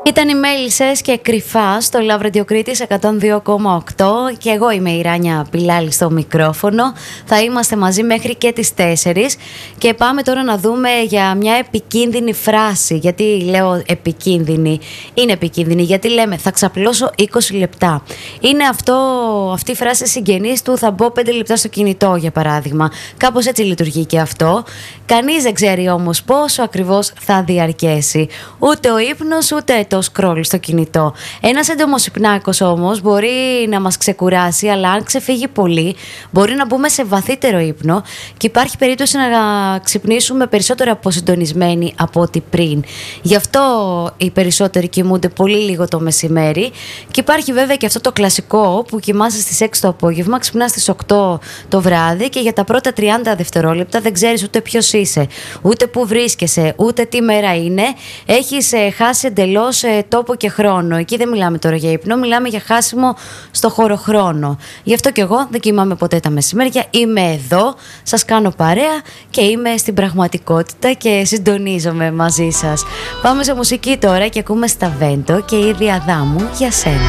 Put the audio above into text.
Ήταν οι Μέλισσες και Κρυφά στο Love Radio Κρήτης 102,8 και εγώ είμαι η Ράνια Πιλάλη στο μικρόφωνο. Θα είμαστε μαζί μέχρι και τις 4 και πάμε τώρα να δούμε για μια επικίνδυνη φράση. Γιατί λέω επικίνδυνη? Είναι επικίνδυνη γιατί λέμε θα ξαπλώσω 20 λεπτά. Είναι αυτή η φράση συγγενής του θα μπω 5 λεπτά στο κινητό, για παράδειγμα. Κάπως έτσι λειτουργεί και αυτό. Κανείς δεν ξέρει όμως πόσο ακριβώς θα διαρκέσει. Ούτε ο ύπνος ούτε το scroll στο κινητό. Ένας έντομος υπνάκος όμως μπορεί να μας ξεκουράσει, αλλά αν ξεφύγει πολύ μπορεί να μπούμε σε βαθύτερο ύπνο και υπάρχει περίπτωση να ξυπνήσουμε περισσότερο αποσυντονισμένοι από ό,τι πριν. Γι' αυτό οι περισσότεροι κοιμούνται πολύ λίγο το μεσημέρι και υπάρχει βέβαια και αυτό το κλασικό που κοιμάσαι στις 6 το απόγευμα, ξυπνάς στις 8 το βράδυ και για τα πρώτα 30 δευτερόλεπτα δεν ξέρεις ούτε ποιος είσαι, ούτε που βρίσκεσαι, ούτε τι μέρα είναι. Έχεις χάσει εντελώς τόπο και χρόνο. Εκεί δεν μιλάμε τώρα για ύπνο, μιλάμε για χάσιμο στο χωροχρόνο. Γι' αυτό και εγώ δεν κοιμάμαι ποτέ τα μεσημέρια. Είμαι εδώ, σας κάνω παρέα και είμαι στην πραγματικότητα και συντονίζομαι μαζί σας. Πάμε σε μουσική τώρα και ακούμε Σταβέντο και η ίδια Αδάμου για σένα.